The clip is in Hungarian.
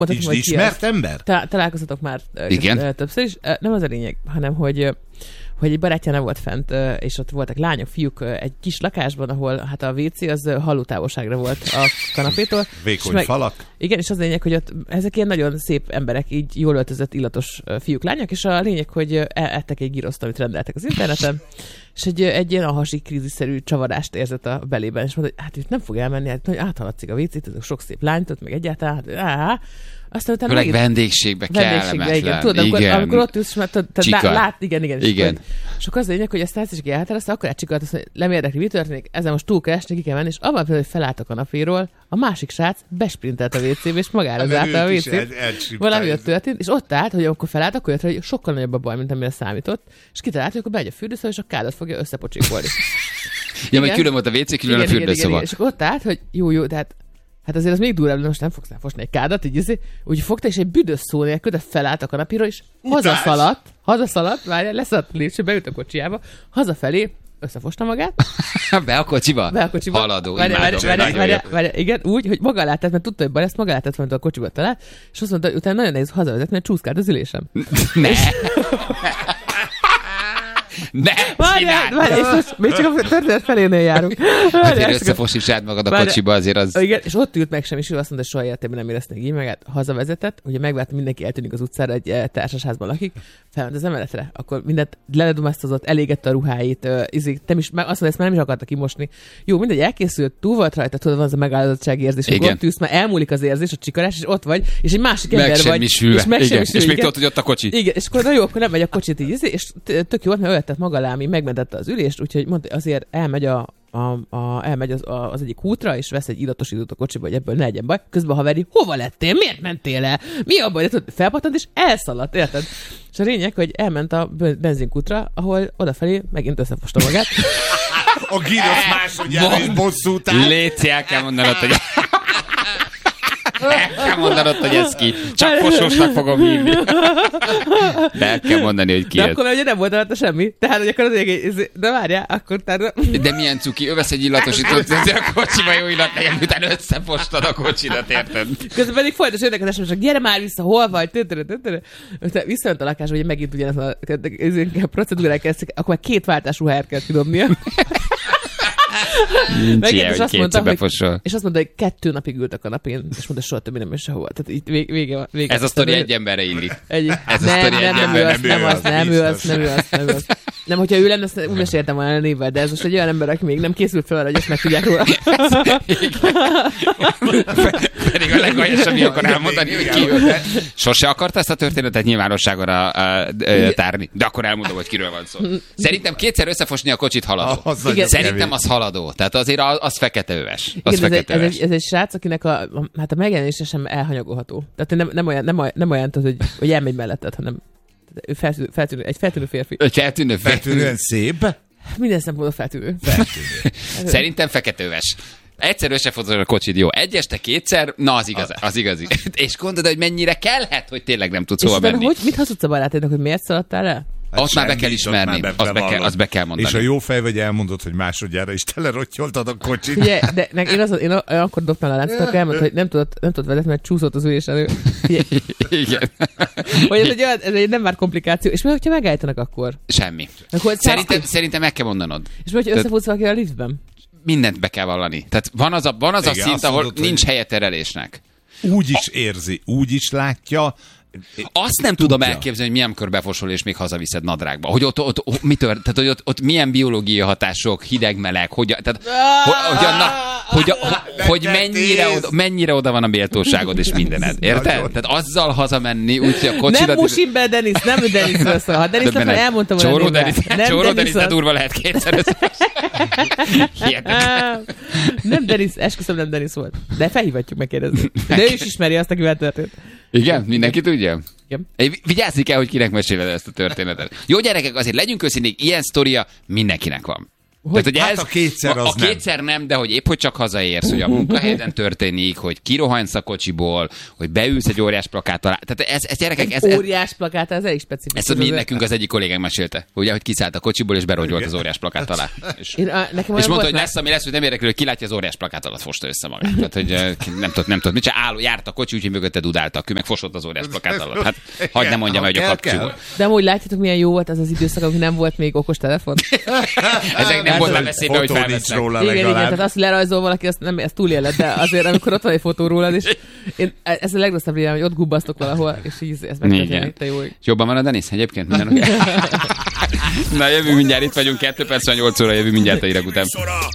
Ismert ember? Találkoztatok már többször is. Nem az a lényeg, hanem hogy egy barátjánál volt fent, és ott voltak lányok, fiúk egy kis lakásban, ahol hát a WC az hallótávolságra volt a kanapétól. Vékony falak. Igen, és az a lényeg, hogy ott ezek ilyen nagyon szép emberek, így jól öltözött, illatos fiúk, lányok, és a lényeg, hogy ettek egy giroszt, amit rendeltek az interneten, és egy ilyen ahasi krízisszerű csavarást érzett a belében, és mondta, hogy hát itt nem fog elmenni, hát áthaladszik a WC-t, ezek sok szép lányt ott, meg egyáltalán, aztán utána megint... vendégségbe kellemetlen. Igen. Tudod, amikor ott ülsz, igen. És akkor az a lényeg, hogy ezt egyszer csak elhatározta, akkor elcsikalt, azt mondja, nem érdekli, mi történik, ezzel most túl kell esni, ki kell menni, és abban például, hogy felállt a kanapéról, a másik srác besprintelt a WC-be, és magára zárta a WC-t. Valami ott történt, és ott állt, hogy amikor felállt, akkor jött, hogy sokkal nagyobb a baj, mint amire számított, és kitalált, hogy akkor bemegy a fürdőszoba, és a kádat fogja összepocsikolni. Ja, vagy külön volt a WC, külön a fürdőszoba. És akkor ott állt, hogy jó, de hát azért az még durvább, most nem fogsz elfosni egy kádat, így úgy fogta, és egy büdös szó nélkül, de felállt a kanapíról, és hazaszaladt, várjál, leszaladt a lépcső, beült a kocsiába, hazafelé, összefosta magát. Be a kocsiba? Haladó, várjál, igen, úgy, hogy maga látett, mert tudta, hogy baj lesz, maga látett, mert a kocsiba talált, és azt mondta, hogy utána nagyon nehéz hazavezetni, mert csúszkált az ülésem. Ne! Várjál, és most még csak a történet felénél járunk. Azért összefosítsd magad a kocsiba, azért az... Igen, és ott ült meg sem, és ő azt mondta, hogy soha életében nem érezték így magát. Hazavezetett, ugye megvárta, mindenki eltűnik az utcára, egy társasházban lakik, felment az emeletre, akkor mindent leledumáztatott, elégette a ruháit, azt mondta, ezt már nem is akarta kimosni. Jó, mindegy, elkészült, túl volt rajta, tudod, van az a megállapodtsági érzés, hogy ott ülsz, már elmúlik az érzés, a csikarás, és ott vagy, és egy másik ember vagy. És még tudod, hogy ott a kocsi. Igen, és akkor na jó, akkor nem megy a kocsit így, és tök jó, mert tett maga alá, ami megmentette az ülést, úgyhogy mondta, azért elmegy elmegy az egyik útra, és vesz egy illatosítót a kocsiba, hogy ebből ne legyen baj. Közben a haveri, hova lettél? Miért mentél el? Mi a baj? Felpattant, és elszaladt, érted? És a lényeg, hogy elment a benzinkútra, ahol odafelé megint összefosta magát. A gírosz másodjára is bosszút áll. Léci, el kell mondanod, hogy ez ki. Csak fosósnak fogom hívni. De el kell mondani, hogy ki de ez. akkor ugye nem volt rajta semmi. Tehát, hogy akkor de várjál, akkor tehát... De milyen cuki, ő vesz egy illatosítót, a kocsiba jó illat legyen, utána összefostad a kocsidat, érted? Közben pedig folytos érdekes, hogy gyere már vissza, hol vagy? Visszament a lakásba, hogy megint ugyanezt a procedúrát kezdtek, akkor már 2 váltás ruháját kell kidobnia. Nincs ilyen, hogy kétszer befosol. És azt mondta, hogy 2 napig ült a kanapén, és mondta, soha többé nem is sehova. Tehát itt vége. Ez a sztori egy emberre illik. Nem, hogyha ő lenne, azt úgy meséltem volna névvel, de ez most egy olyan ember, aki még nem készült fel, hogy ezt meg tudják róla. Pedig a legaljasabb, mi akar elmondani, hogy ki ő. Sose akarta ezt a történetet nyilvánosságra tárni, de akkor elmondom, hogy kiről van szó. Szerintem 2-szer összefosni a kocsit haladó. Szerintem az haladó. Tehát azért az feketeöves. Ez egy srác, akinek a megjelenése sem elhanyagolható. Tehát nem olyan hogy elmegy melletted, hanem ő egy feltűnő férfi. Feltűnően szép? Minden szempontból feltűnő. Szerintem feketeöves. Egyszer összefotod a kocsid, jó. Egy este 2-szer, na az igazi. És gondolod, hogy mennyire kellhet, hogy tényleg nem tudsz hova menni. Mit hazudsz a barátodnak, hogy miért szaladtál el? Hát ott már be kell ismerni, azt be kell mondani. És a jó fej vagy elmondod, hogy másodjára is telerotyoltad a kocsit. Ugye, de én akkor dobtam a láncot, akkor elmondta, hogy nem tudott vezetni, mert csúszott az ülés elő. Igen. Hogy ez egy nem már komplikáció. És mi, hogyha megállítanak akkor? Semmi. Szerintem meg kell mondanod. És mi, hogyha összefutsz valaki a liftben? Mindent be kell vallani. Tehát van az a szint, ahol mondod, nincs helye terelésnek. Úgy is érzi, úgy is látja. Azt nem tudom elképzelni, hogy milyen kör befosol, és még hazaviszed nadrágba. Hogy ott mi történt? Tehát, hogy ott milyen biológiai hatások, hideg-meleg, hogy mennyire oda van a méltóságod és mindened. Érted? Tehát azzal hazamenni, úgyhogy a kocsidat... Nem musim be, Denis, nem Denis össze. Ha Denis akkor elmondtam volna. Csóró Denis, de durva lehet 2-szer össze. Nem Denis, esküszöm nem Denis volt. De felhívatjuk megkérdezni. De ő is ismeri azt, akivel történt. Igen? Mindenki tudja? Igen. Vigyázz kell, hogy kinek meséled ezt a történetet. Jó gyerekek, azért legyünk őszinték, ilyen sztoria mindenkinek van. Tehát, hogy hát a kétszer az a kétszer nem, de hogy épp hogy csak hazaérsz, hogy a munkahelyen történik, hogy kirohansz a kocsiból, hogy beülsz egy óriás plakát alá. Tehát ez gyerekek... Ez óriás plakát, ez elég specifikus. Ezt nekünk az egyik kollégánk mesélte. Ugye, hogy kiszállt a kocsiból, és berongyolt az óriás plakát alá. És mondta, hogy lesz, ami lesz, hogy nem érdekel, hogy ki látja az óriás plakát alatt, fosta össze magát. Tehát, hogy nem tudott, mit csinál, járt a kocsi, úgyhogy mögötte dudáltak, ő meg fosott az óriás plakát alatt. Hát hagyd nem mondjam, hogy a kapcsoló. De amúgy látjátok, milyen jó volt az az időszak, amikor nem volt még okos telefon. Ezek nem volt veszélybe, hogy felvesznek. Igen, tehát azt lerajzol valaki, ezt túléled, de azért, amikor ott van egy fotó rólad, és ez a legrosszabb régen, hogy ott gubbasztok valahol, és így ez megtörténik, te jó. Jobban van a Denis egyébként? Na, jövünk mindjárt, itt vagyunk, 2 perc, 8 óra, jövünk mindjárt a hírek után.